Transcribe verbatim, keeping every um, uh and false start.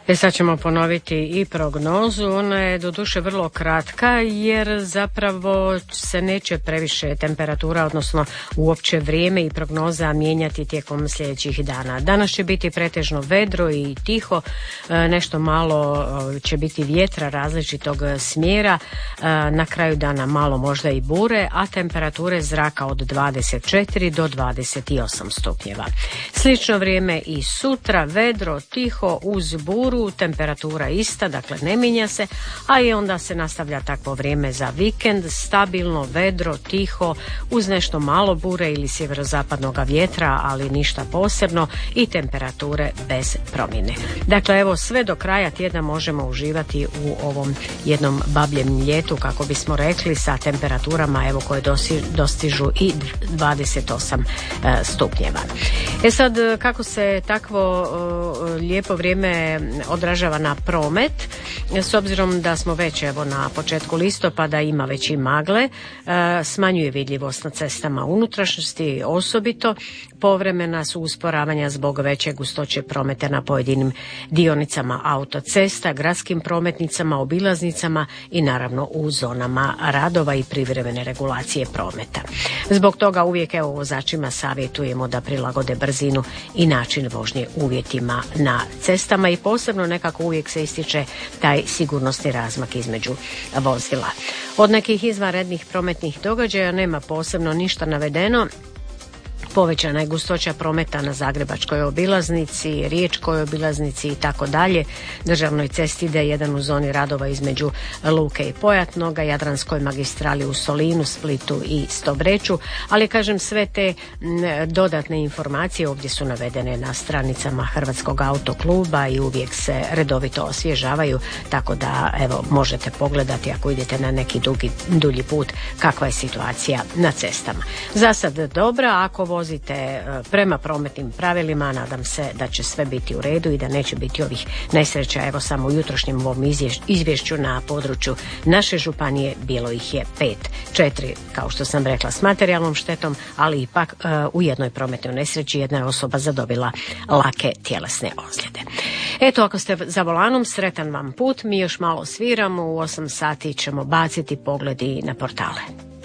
E sad ćemo ponoviti i prognozu. Ona je doduše vrlo kratka jer zapravo se neće previše temperatura, odnosno uopće vrijeme i prognoza mijenjati tijekom sljedećih dana. Danas će biti pretežno vedro i tiho, nešto malo će biti vjetra različitog smjera, na kraju dana malo možda i bure, a temperature zraka od dvadeset četiri do dvadeset osam stupnjeva. Slično vrijeme i sutra, vedro, tiho uz buru, temperatura ista, dakle ne mijenja se, a i onda se nastavlja takvo vrijeme za vikend, stabilno, vedro, tiho, uz nešto malo bure ili sjeverozapadnog vjetra, ali ništa posebno i temperature bez promjene. Dakle, evo sve do kraja tjedna možemo uživati u ovom jednom babljem ljetu, kako bismo rekli, sa temperaturama evo koje dostižu i dvadeset osam stupnjeva. E sad, kako se takvo lijepo vrijeme odražava na promet, s obzirom da smo već evo na početku listopada, ima već i magle, smanjuje vidljivost na cestama unutrašnjosti, osobito povremena su usporavanja zbog veće gustoće prometa na pojedinim dionicama autocesta, gradskim prometnicama, obilaznicama i naravno u zonama radova i privremene regulacije prometa. Zbog toga uvijek evo vozačima savjetujemo da prilagode brzinu i način vožnje uvjetima na cestama i posebno nekako uvijek se ističe taj sigurnosni razmak između vozila. Od nekih izvanrednih prometnih događaja nema posebno ništa navedeno. Povećana je gustoća prometa na Zagrebačkoj obilaznici, Riječkoj obilaznici i tako dalje. Državnoj cesti D jedan u zoni radova između Luke i Pojatnoga, Jadranskoj magistrali u Solinu, Splitu i Stobreću, ali kažem sve te dodatne informacije ovdje su navedene na stranicama Hrvatskog autokluba i uvijek se redovito osvježavaju, tako da evo možete pogledati ako idete na neki dugi, dulji put kakva je situacija na cestama. Za sad dobra, ako vozite prema prometnim pravilima, nadam se da će sve biti u redu i da neće biti ovih nesreća. Evo samo u jutrošnjem ovom izvješću na području naše županije bilo ih je pet. Četiri, kao što sam rekla, s materijalnom štetom, ali ipak u jednoj prometnoj nesreći jedna je osoba zadobila lake tjelesne ozljede. Eto, ako ste za volanom, sretan vam put. Mi još malo sviramo, u osam sati ćemo baciti pogledi na portale.